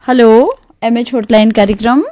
Hello, MH hotline कार्यक्रम।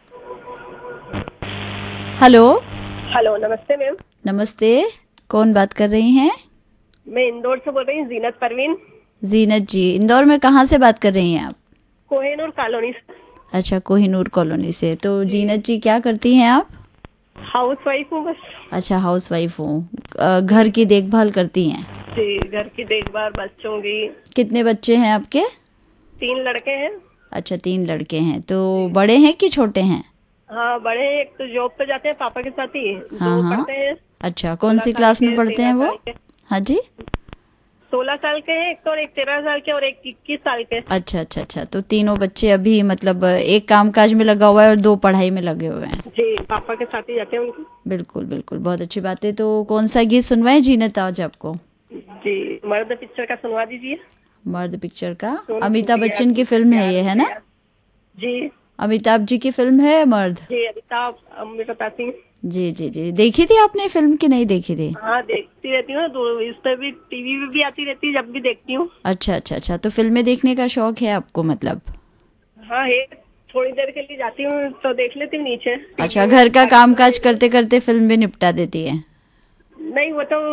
Hello. Hello, नमस्ते ma'am. नमस्ते, कौन बात कर रही हैं? मैं इंदौर से बोल रही हूँ, जीनत परवीन। जीनत जी, इंदौर में कहाँ से बात कर रही हैं आप? कोहेनूर कॉलोनी से। अच्छा, कोहिनूर कॉलोनी से। तो जी, जीनत जी क्या करती हैं आप? हाउस वाइफ हूँ बस। अच्छा, हाउस वाइफ हूँ। घर जी की देखभाल करती हैं। जी, घर की देखभाल, बच्चों की। कितने बच्चे हैं आपके? 3 लड़के हैं। अच्छा, 3 लड़के हैं। तो जी। बड़े हैं कि छोटे हैं? हाँ, बड़े हैं। एक तो जॉब पे जाते हैं पापा के साथ ही। हाँ दो हाँ। पढ़ते हैं। अच्छा, कौन 16 सी साल क्लास में के, पढ़ते हैं 13 वो? साल के। हाँ जी। 16 साल के हैं एक तो, और एक 13 साल के, और एक 21 साल के। अच्छा अच्छा अच्छा, तो तीनों बच्चे अभी मतलब एक कामकाज में लगा हुआ है और दो पढ़ाई में लगे हुए हैं। जी, पापा के साथ ही जाते हैं उनके। बिल्कुल बिल्कुल, बहुत अच्छी बात है। तो कौन सा गीत सुनवाएं जीनत आज आपको? जी, मर्द पिक्चर का सुनवा दीजिए। मर्द पिक्चर का। सोनू सूद अमिताभ दिया, बच्चन की तुझसे फिल्म है प्यार ये, हो है ना? गया। जी अमिताभ जी की फिल्म है मर्द। जी, अमिताभ अमृता सिंह। जी जी जी, देखी थी आपने फिल्म की नहीं देखी थी? हाँ, देखती रहती हूँ। तो इस पे भी, टीवी पे भी आती रहती है, जब भी देखती हूँ। अच्छा अच्छा अच्छा, तो फिल्में देखने का शौक है आपको मतलब? हाँ है। थोड़ी देर के लिए जाती हूँ तो देख लेती हूँ नीचे टीवी अच्छा, में, घर का बाकी काम तो काज फिर करते करते फिल्म भी निपटा देती है? नहीं। वो तो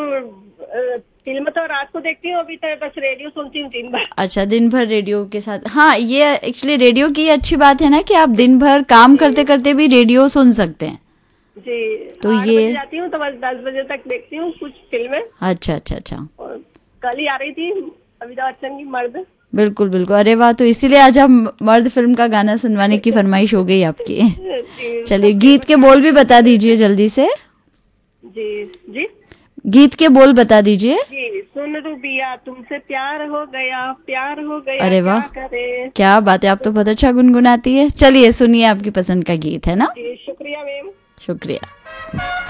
फिल्म तो रात को देखती हूँ। अभी तो बस रेडियो सुनती हूँ दिन भर। अच्छा, दिन भर रेडियो के साथ। हाँ, ये एक्चुअली रेडियो की अच्छी बात है ना कि आप दिन भर काम करते जी करते भी रेडियो सुन सकते हैं। जी, तो 8 बजे ये जाती हूँ तो बस 10 बजे तक देखती हूँ कुछ फिल्में। अच्छा अच्छा अच्छा, और कल ही आ रही थी अमिताभ बच्चन की मर्द। बिल्कुल बिल्कुल। अरे वाह, तो इसीलिए आज हम मर्द फिल्म का गाना सुनवाने की फरमाइश हो गई आपकी। जी, चलिए, सब गीत फेमस के गाने बोल भी हैं बता उसमें। दीजिए जल्दी से। जी जी गीत के बोल बता दीजिए। जी, सुन रूबिया, तुमसे प्यार हो गया अरे क्या वाह, करे। क्या बात है, आप तो बहुत अच्छा गुनगुनाती है। चलिए सुनिए आपकी पसंद का गीत, है ना? जी, शुक्रिया मैम। शुक्रिया।